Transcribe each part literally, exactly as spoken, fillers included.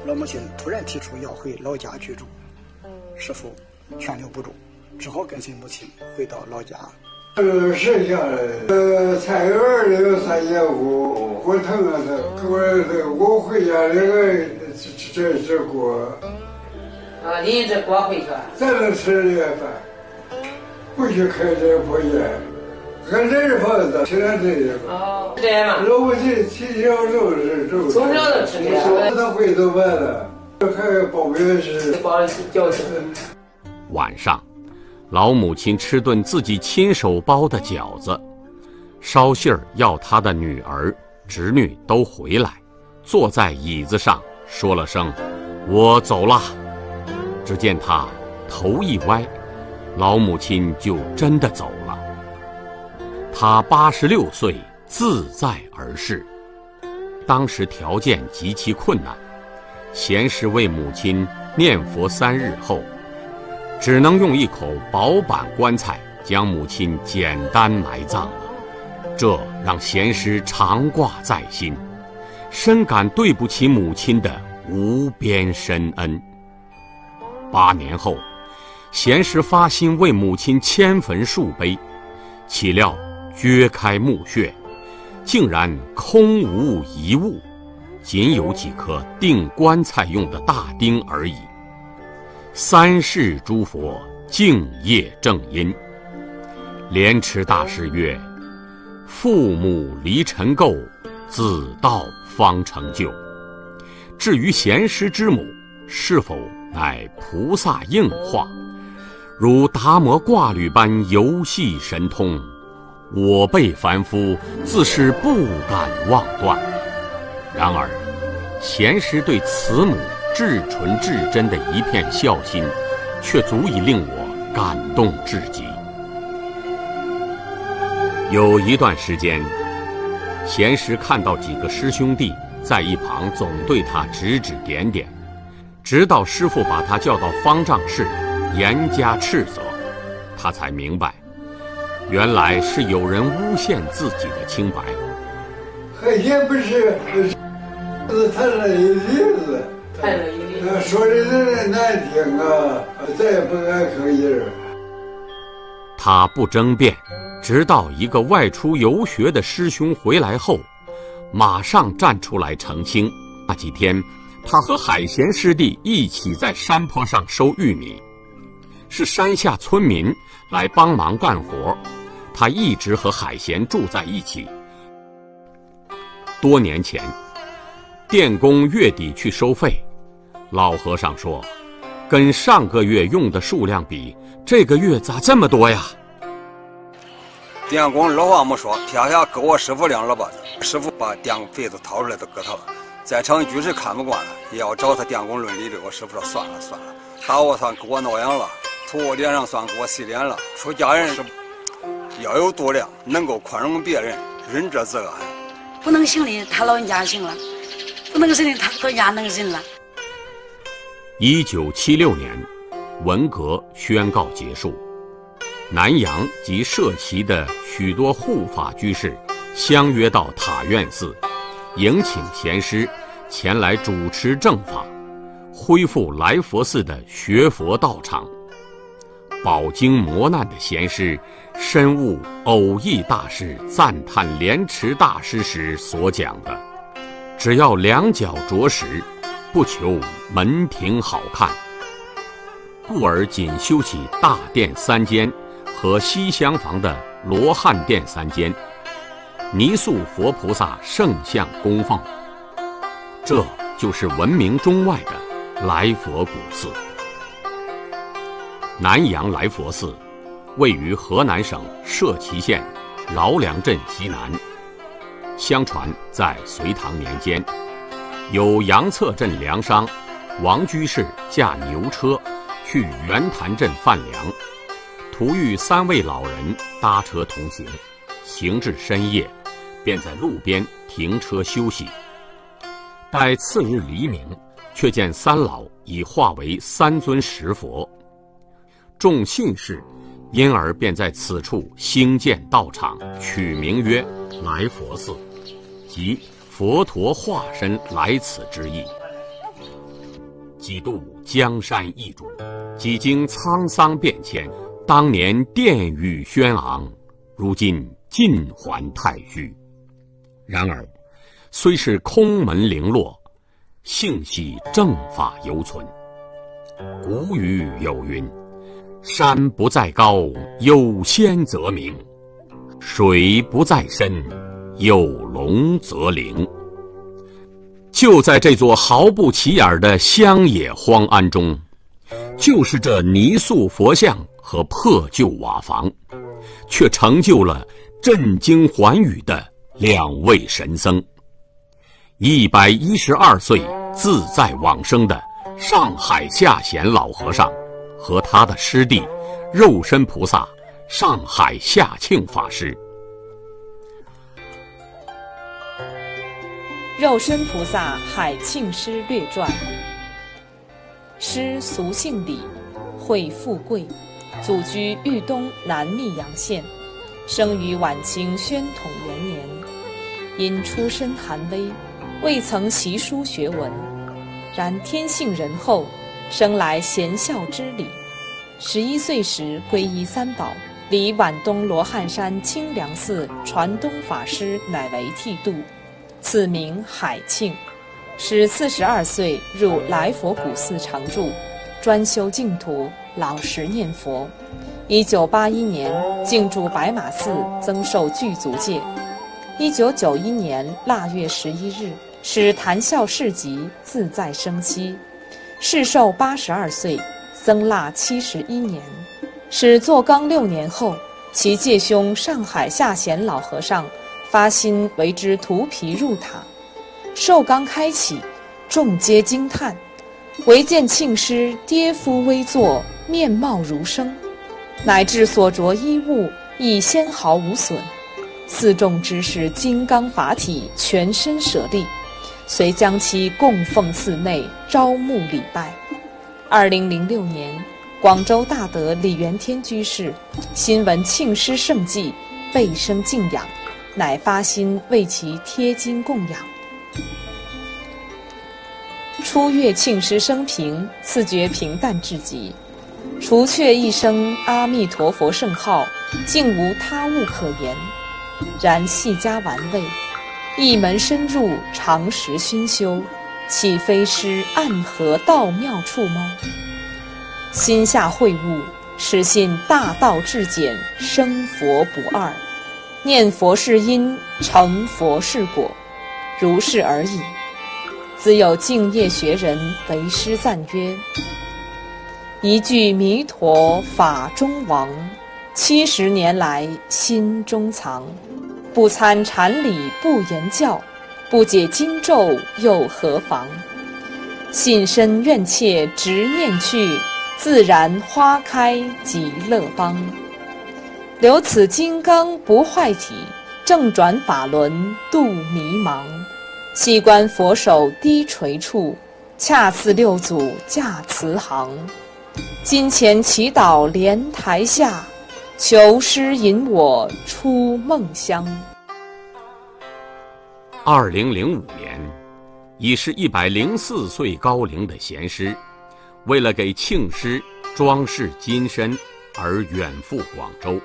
老母亲突然提出要回老家居住，师父劝留不住，只好跟随母亲回到老家。 呃，剩下来，呃，菜园里有三节骨，骨疼啊，他我这我回家这个这这锅。 啊，拎着锅回去。 咱能吃这个饭，不许开这破烟，俺这是房子，吃点这个。 哦，这样嘛。 老母亲从小就是这。从小就吃这个。 他回头完了，还包面是。 包饺子。 晚上。老母亲吃顿自己亲手包的饺子，捎信儿要她的女儿、侄女都回来，坐在椅子上说了声“我走了”。只见她头一歪，老母亲就真的走了。她八十六岁，自在而逝。当时条件极其困难，贤师为母亲念佛三日后，只能用一口薄板棺材将母亲简单埋葬了，这让贤师常挂在心，深感对不起母亲的无边深恩。八年后，贤师发心为母亲迁坟树碑，岂料掘开墓穴，竟然空无一物，仅有几颗钉棺材用的大钉而已。三世诸佛敬业正因，莲池大师曰：“父母离尘垢，子道方成就。”至于贤师之母是否乃菩萨应化，如达摩挂履般游戏神通，我辈凡夫自是不敢妄断。然而，贤师对慈母至纯至真的一片孝心，却足以令我感动至极。有一段时间，贤师看到几个师兄弟在一旁总对他指指点点，直到师父把他叫到方丈室，严加斥责，他才明白，原来是有人诬陷自己的清白。 海鲜不是，是他那一例子。说的人难听啊，再也不敢吭音。 他不争辩，直到一个外出游学的师兄回来后，马上站出来澄清。那几天，他和海贤师弟一起在山坡上收玉米，是山下村民来帮忙干活，他一直和海贤住在一起。多年前，电工月底去收费，老和尚说，跟上个月用的数量比，这个月咋这么多呀？ 电工二话没说，撇下给我师傅两耳巴子，师傅把电费都掏出来都给他了。在场居士看不惯了，也要找他电工论理的。我师傅说算了算了，打我算给我挠痒了，吐我脸上算给我洗脸了。出家人是要有度量，能够宽容别人，仁者自安。 不能行的他老人家行了，不能行的他老人家能忍了。 一九七六年，文革宣告结束，南洋及社旗的许多护法居士相约到塔院寺，迎请贤师前来主持正法，恢复来佛寺的学佛道场。饱经磨难的贤师深悟偶益大师赞叹莲池大师时所讲的，只要两脚着实，不求门庭好看，故而仅修起大殿三间和西厢房的罗汉殿三间，泥塑佛菩萨圣像供奉，这就是闻名中外的来佛古寺。南洋来佛寺位于河南省社旗县饶梁镇西南。相传在隋唐年间，有杨策镇粮商王居士驾牛车去圆潭镇贩粮，途遇三位老人搭车同行，行至深夜，便在路边停车休息。待次日黎明，却见三老已化为三尊石佛。众信士因而便在此处兴建道场，取名曰来佛寺，即佛陀化身来此之意。 几度江山易主，几经沧桑变迁，当年殿宇轩昂，如今尽还太虚。然而，虽是空门零落，幸系正法犹存。古语有云：山不在高，有仙则名；水不在深，有龙则灵。就在这座毫不起眼的乡野荒庵中，就是这泥塑佛像和破旧瓦房，却成就了震惊寰宇的两位神僧。一百一十二岁自在往生的上海下贤老和尚和他的师弟肉身菩萨上海下庆法师。 肉身菩萨海庆师略传。师俗姓李，讳富贵，祖居豫东南密阳县，生于晚清宣统元年。因出身寒微，未曾习书学文，然天性仁厚，生来贤孝之礼。十一岁时皈依三宝，离皖东罗汉山清凉寺传东法师乃为剃度，此名海庆。使四十二岁入来佛古寺常住，专修净土，老实念佛。一九八一年进驻白马寺，增受具足戒。一九九一年腊月十一日，使谈笑市集，自在生息，世寿八十二岁，僧腊七十一年。使做纲六年后，其介兄上海下贤老和尚发心为之涂皮入塔。寿纲开启，众皆惊叹，唯见庆师跌夫微坐，面貌如生，乃至所着衣物亦纤毫无损。四众知是金刚法体，全身舍利，遂将其供奉寺内，招募礼拜。二零零六年，广州大德李元天居士新闻庆师圣迹，倍生敬仰，乃发心为其贴金供养。初阅庆师生平，自觉平淡至极，除却一声阿弥陀佛圣号，竟无他物可言。然细加玩味，一门深入，常识熏修，岂非师暗合道妙处吗？心下会悟，始信大道至简，生佛不二，念佛是因，成佛是果，如是而已。自有敬业学人为师赞曰：一句弥陀法中王，七十年来心中藏。不参禅理不言教，不解经咒又何妨？信身愿切直念去，自然花开极乐邦。留此金刚不坏体，正转法轮度迷茫。细观佛手低垂处，恰似六祖驾慈航。金钱祈祷莲台下，求师引我出梦乡。 二零零五年，已是一百零四岁高龄的贤师，为了给庆师装饰金身而远赴广州，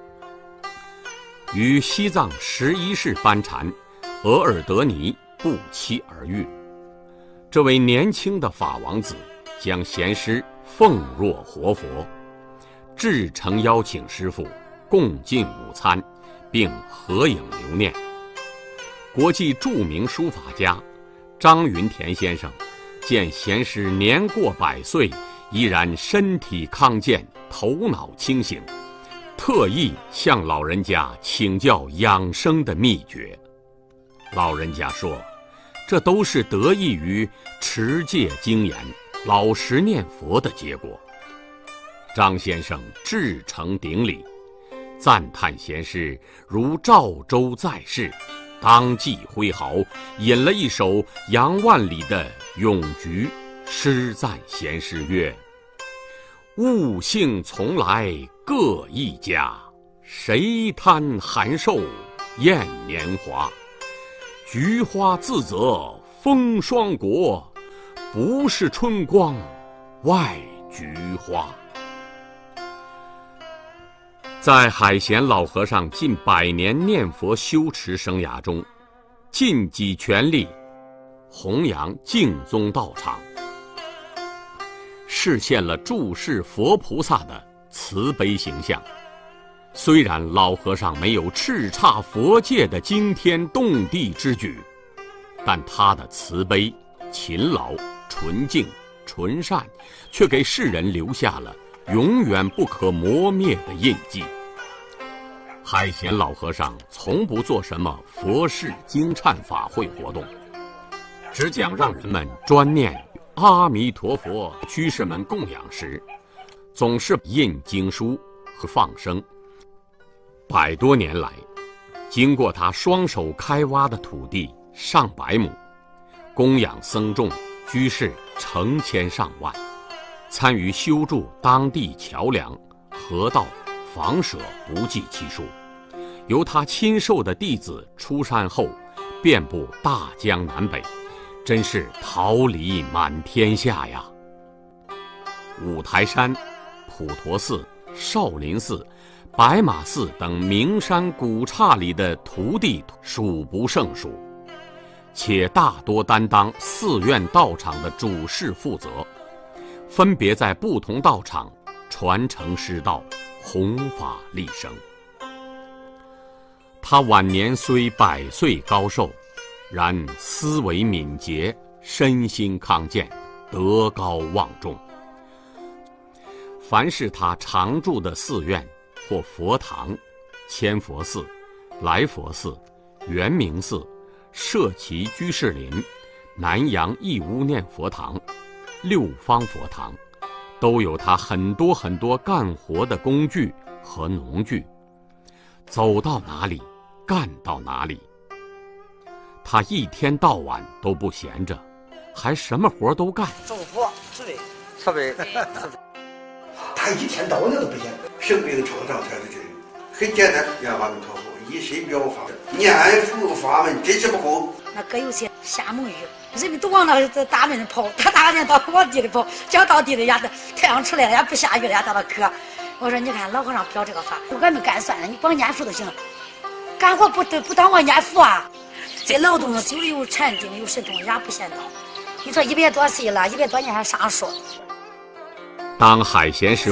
与西藏十一世班禅额尔德尼不期而遇。这位年轻的法王子将贤师奉若活佛，至诚邀请师父共进午餐，并合影留念。国际著名书法家张云田先生见贤师年过百岁，依然身体康健，头脑清醒，特意向老人家请教养生的秘诀。老人家说，这都是得益于持戒精严、老实念佛的结果。张先生至诚顶礼，赞叹贤师如赵州在世，当即挥毫引了一首杨万里的咏菊，诗赞贤师曰：物性从来各一家，谁贪寒瘦厌年华？菊花自责风霜国， 不是春光外菊花。在海贤老和尚近百年念佛修持生涯中，尽己全力弘扬净宗道场，实现了注释佛菩萨的慈悲形象。虽然老和尚没有叱咤佛界的惊天动地之举，但他的慈悲、勤劳、纯净、纯善，却给世人留下了永远不可磨灭的印记。海贤老和尚从不做什么佛事经忏法会活动，只讲让人们专念阿弥陀佛，居士们供养时，总是印经书和放生。百多年来，经过他双手开挖的土地上百亩，供养僧众居士成千上万，参与修筑当地桥梁、河道、房舍不计其数。由他亲授的弟子出山后，遍布大江南北，真是桃李满天下呀！五台山、普陀寺、少林寺、白马寺等名山古刹里的徒弟数不胜数，且大多担当寺院道场的主事负责，分别在不同道场传承师道，弘法利生。他晚年虽百岁高寿，然思维敏捷，身心康健，德高望重。凡是他常住的寺院或佛堂，千佛寺、来佛寺、圆明寺、社稷居士林、南阳义乌念佛堂、六方佛堂，都有他很多很多干活的工具和农具，走到哪里干到哪里。他一天到晚都不闲着，还什么活都干。 种活是的， 设备。 他一天到晚都不闲。 生病创伤才是这个，很简单，念阿弥陀佛，一心表法，念佛法门真是不空。 那哥有些瞎蒙语，人们都往那这大门跑，他大人到往地里跑，脚到地里呀，太阳出来了也不下雨了，也到了渴。我说你看老和尚表这个法，俺们干算了，你光念佛就行了，干活不不当我念佛啊。这劳动久了有禅定有神通，也不嫌道。你说一百多岁了，一百多年还上树。 当海贤师